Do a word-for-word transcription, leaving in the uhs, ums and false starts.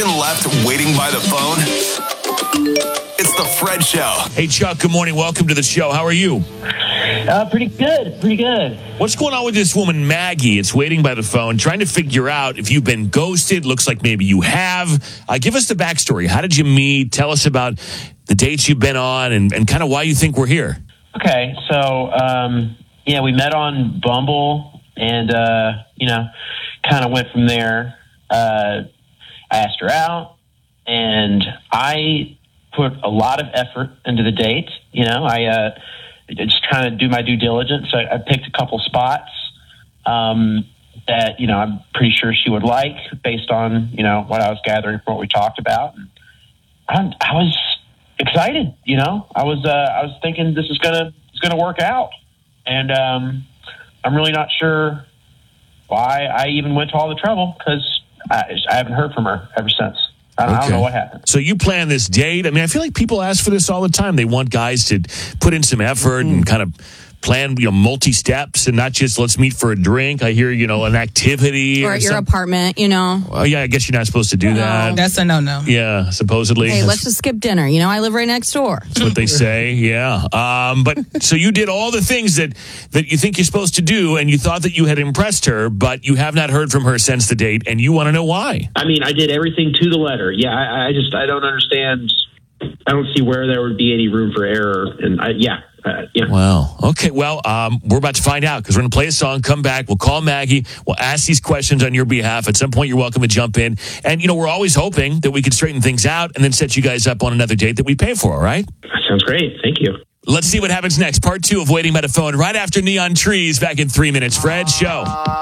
left waiting by the phone? It's the Fred Show. Hey, Chuck, good morning. Welcome to the show. How are you? Uh, pretty good, pretty good. What's going on with this woman, Maggie? It's waiting by the phone, trying to figure out if you've been ghosted. Looks like maybe you have. Uh, give us the backstory. How did you meet? Tell us about the dates you've been on and, and kind of why you think we're here. Okay, so, um, yeah, we met on Bumble and, uh, you know, kind of went from there. Uh, I asked her out, and I put a lot of effort into the date. You know, I uh, just trying to do my due diligence. I, I picked a couple spots um, that, you know, I'm pretty sure she would like based on, you know, what I was gathering from what we talked about. And I, I was excited, you know. I was uh, I was thinking this is gonna it's gonna work out, and um, I'm really not sure why I even went to all the trouble because I, I haven't heard from her ever since. I don't, Okay. I don't know what happened. So you plan this date. I mean, I feel like people ask for this all the time. They want guys to put in some effort mm. and kind of plan, you know, multi-steps and not just let's meet for a drink. I hear, you know, an activity. Or, or at your some, apartment, you know. Oh, yeah, I guess you're not supposed to do No. that. That's a no-no. Yeah, supposedly. Hey, That's, let's just skip dinner. You know, I live right next door. that's what they say, yeah. Um, but so you did all the things that, that you think you're supposed to do, and you thought that you had impressed her, but you have not heard from her since the date, and you want to know why. I mean, I did everything to the letter. Yeah, I, I just, I don't understand. I don't see where there would be any room for error. And I, yeah, uh, yeah. Wow. Okay. Well, um, we're about to find out because we're going to play a song, come back. We'll call Maggie. We'll ask these questions on your behalf. At some point, you're welcome to jump in. And, you know, we're always hoping that we can straighten things out and then set you guys up on another date that we pay for. All right. Sounds great. Thank you. Let's see what happens next. Part two of Waiting by the Phone right after Neon Trees back in three minutes. Fred Show.